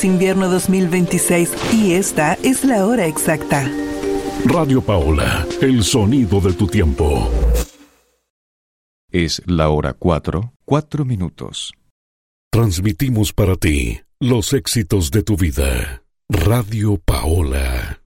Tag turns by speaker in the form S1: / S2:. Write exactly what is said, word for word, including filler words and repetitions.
S1: Invierno dos mil veintiséis y esta es la hora exacta.
S2: Radio Paola, el sonido de tu tiempo.
S3: Es la hora cuatro, cuatro minutos.
S2: Transmitimos para ti los éxitos de tu vida. Radio Paola.